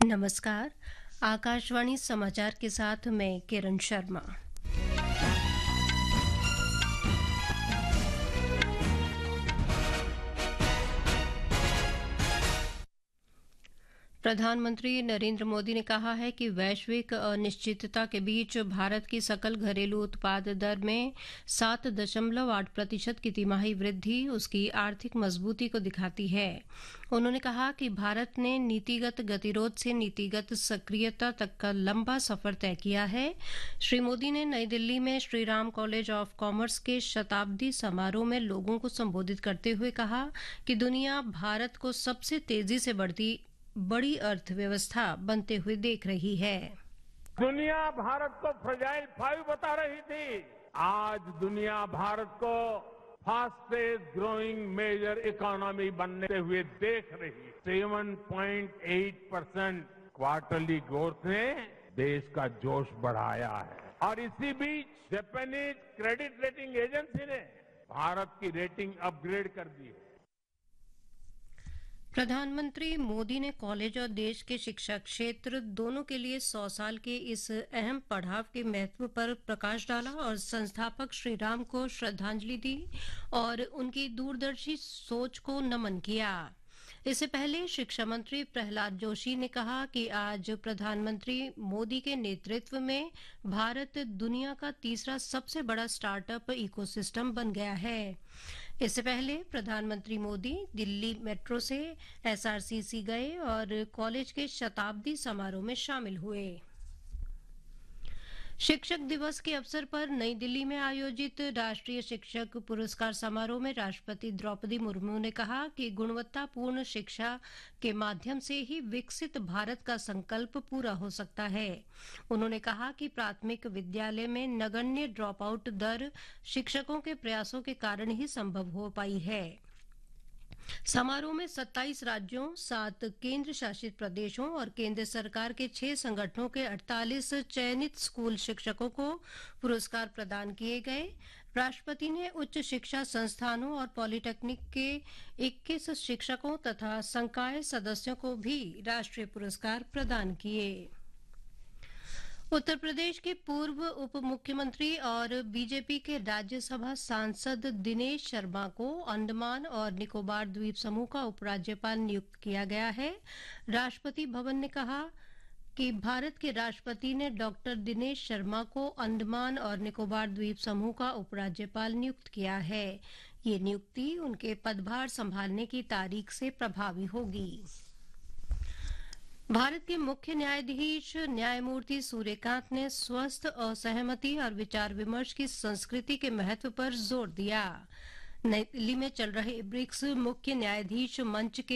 नमस्कार। आकाशवाणी समाचार के साथ मैं किरण शर्मा। प्रधानमंत्री नरेंद्र मोदी ने कहा है कि वैश्विक अनिश्चितता के बीच भारत की सकल घरेलू उत्पाद दर में 7.8% की तिमाही वृद्धि उसकी आर्थिक मजबूती को दिखाती है। उन्होंने कहा कि भारत ने नीतिगत गतिरोध से नीतिगत सक्रियता तक का लंबा सफर तय किया है। श्री मोदी ने नई दिल्ली में श्रीराम कॉलेज ऑफ कॉमर्स के शताब्दी समारोह में लोगों को संबोधित करते हुए कहा कि दुनिया भारत को सबसे तेजी से बड़ी अर्थव्यवस्था बनते हुए देख रही है। दुनिया भारत को फ्रजाइल 5 बता रही थी। आज दुनिया भारत को फास्टेस्ट ग्रोइंग मेजर इकोनॉमी बनते हुए देख रही है। 7.8% क्वार्टरली ग्रोथ ने देश का जोश बढ़ाया है और इसी बीच जापानीज क्रेडिट रेटिंग एजेंसी ने भारत की रेटिंग अपग्रेड कर दी है। प्रधानमंत्री मोदी ने कॉलेज और देश के शिक्षा क्षेत्र दोनों के लिए 100 साल के इस अहम पड़ाव के महत्व पर प्रकाश डाला और संस्थापक श्री राम को श्रद्धांजलि दी और उनकी दूरदर्शी सोच को नमन किया। इससे पहले शिक्षा मंत्री प्रहलाद जोशी ने कहा कि आज प्रधानमंत्री मोदी के नेतृत्व में भारत दुनिया का तीसरा सबसे बड़ा स्टार्टअप इकोसिस्टम बन गया है। इससे पहले प्रधानमंत्री मोदी दिल्ली मेट्रो से एसआरसीसी गए और कॉलेज के शताब्दी समारोह में शामिल हुए। शिक्षक दिवस के अवसर पर नई दिल्ली में आयोजित राष्ट्रीय शिक्षक पुरस्कार समारोह में राष्ट्रपति द्रौपदी मुर्मू ने कहा कि गुणवत्तापूर्ण शिक्षा के माध्यम से ही विकसित भारत का संकल्प पूरा हो सकता है। उन्होंने कहा कि प्राथमिक विद्यालय में नगण्य ड्रॉप आउट दर शिक्षकों के प्रयासों के कारण ही संभव हो पाई है। समारोह में 27 राज्यों, 7 केंद्र शासित प्रदेशों और केंद्र सरकार के 6 संगठनों के 48 चयनित स्कूल शिक्षकों को पुरस्कार प्रदान किए गए। राष्ट्रपति ने उच्च शिक्षा संस्थानों और पॉलिटेक्निक के 21 शिक्षकों तथा संकाय सदस्यों को भी राष्ट्रीय पुरस्कार प्रदान किए। उत्तर प्रदेश के पूर्व उप मुख्यमंत्री और बीजेपी के राज्यसभा सांसद दिनेश शर्मा को अंडमान और निकोबार द्वीप समूह का उपराज्यपाल नियुक्त किया गया है। राष्ट्रपति भवन ने कहा कि भारत के राष्ट्रपति ने डॉक्टर दिनेश शर्मा को अंडमान और निकोबार द्वीप समूह का उपराज्यपाल नियुक्त किया है। ये नियुक्ति उनके पदभार संभालने की तारीख से प्रभावी होगी। भारत के मुख्य न्यायाधीश न्यायमूर्ति सूर्यकांत ने स्वस्थ असहमति और विचार विमर्श की संस्कृति के महत्व पर जोर दिया। नई दिल्ली में चल रहे ब्रिक्स मुख्य न्यायाधीश मंच के